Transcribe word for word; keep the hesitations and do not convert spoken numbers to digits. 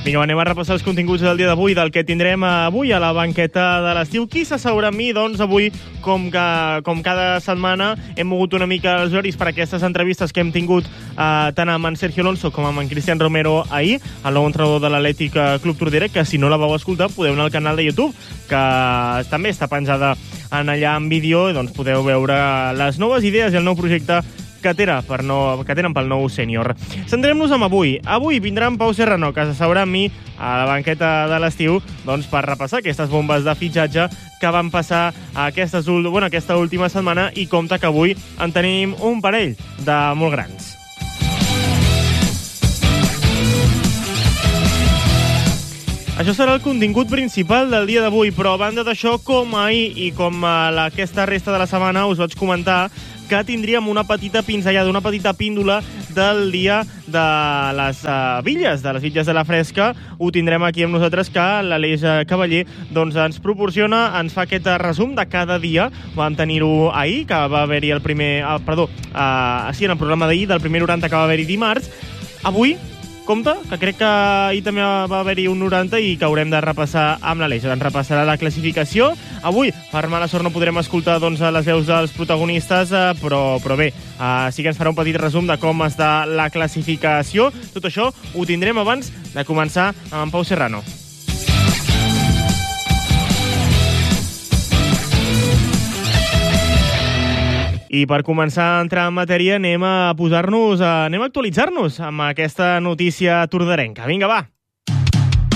Vinga, anem a repassar els continguts del dia d'avui, del que tindrem avui a la banqueta de l'estiu. Qui s'asseurà amb mi? Doncs avui, com, que, com cada setmana, hem mogut una mica els horaris per aquestes entrevistes que hem tingut eh, tant amb en Sergio Alonso com amb en Cristian Romero ahir, el nou entrenador de l'Atlètic Club Tour Direct, que si no la vau escoltar podeu anar al canal de YouTube, que també està penjada en allà en vídeo, doncs podeu veure les noves idees i el nou projecte que tenen, per no, que tenen pel nou sènior. Centrem-nos en avui. Avui vindrà en Pau Serrano, que s'asseurà amb mi a la banqueta de l'estiu, doncs per repassar aquestes bombes de fitxatge que van passar aquestes, bueno, aquesta última setmana, i compte que avui en tenim un parell de molt grans. Això serà el contingut principal del dia d'avui, però a banda d'això, com ahir i com a aquesta resta de la setmana, us vaig comentar que tindríem una petita pinzellada, una petita píndola del dia de les uh, Villes, de les Villes de la Fresca. Ho tindrem aquí amb nosaltres, que l'Aleix Cavaller doncs, ens proporciona, ens fa aquest resum de cada dia. Vam tenir-ho ahir, que va haver-hi el primer... Uh, perdó, uh, sí, en el programa d'ahir, del primer noranta que va haver-hi dimarts. Avui, compte, que crec que ahir també va haver-hi un noranta i que haurem de repassar amb l'Aleix. Ens repassarà la classificació. Avui, per mala sort, no podrem escoltar doncs, les veus dels protagonistes, eh, però, però bé, eh, sí que ens farà un petit resum de com està la classificació. Tot això ho tindrem abans de començar amb en Pau Serrano. I per començar a entrar en matèria anem a posar-nos, anem a actualitzar-nos amb aquesta notícia tordarenca. Vinga, va!